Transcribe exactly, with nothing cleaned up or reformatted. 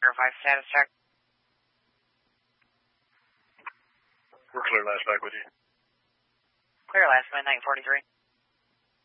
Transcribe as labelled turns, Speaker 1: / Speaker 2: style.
Speaker 1: five status check.
Speaker 2: We're clear last night with you.
Speaker 1: Clear last midnight forty-three.